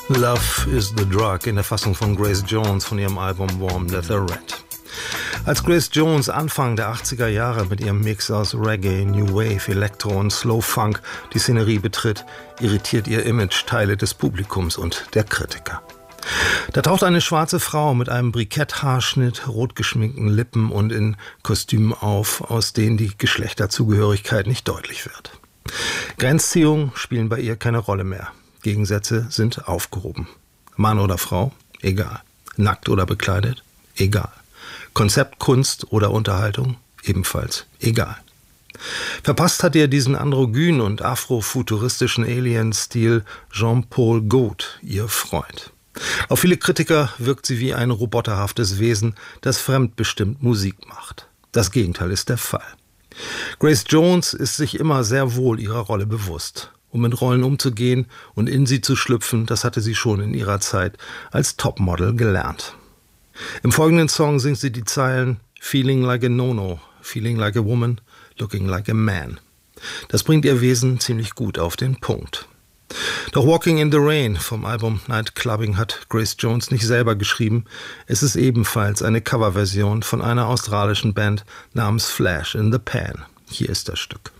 Love is the Drug in der Fassung von Grace Jones von ihrem Album Warm Leather Red. Als Grace Jones Anfang der 80er Jahre mit ihrem Mix aus Reggae, New Wave, Elektro und Slow Funk die Szenerie betritt, irritiert ihr Image Teile des Publikums und der Kritiker. Da taucht eine schwarze Frau mit einem Briketthaarschnitt, rot geschminkten Lippen und in Kostümen auf, aus denen die Geschlechterzugehörigkeit nicht deutlich wird. Grenzziehungen spielen bei ihr keine Rolle mehr. Gegensätze sind aufgehoben. Mann oder Frau? Egal. Nackt oder bekleidet? Egal. Konzept, Kunst oder Unterhaltung? Ebenfalls egal. Verpasst hat ihr diesen androgynen und afrofuturistischen Alien-Stil Jean-Paul Gault, ihr Freund. Auf viele Kritiker wirkt sie wie ein roboterhaftes Wesen, das fremdbestimmt Musik macht. Das Gegenteil ist der Fall. Grace Jones ist sich immer sehr wohl ihrer Rolle bewusst. Um mit Rollen umzugehen und in sie zu schlüpfen, das hatte sie schon in ihrer Zeit als Topmodel gelernt. Im folgenden Song singt sie die Zeilen Feeling like a no-no, feeling like a woman, looking like a man. Das bringt ihr Wesen ziemlich gut auf den Punkt. Doch Walking in the Rain vom Album Night Clubbing hat Grace Jones nicht selber geschrieben. Es ist ebenfalls eine Coverversion von einer australischen Band namens Flash in the Pan. Hier ist das Stück.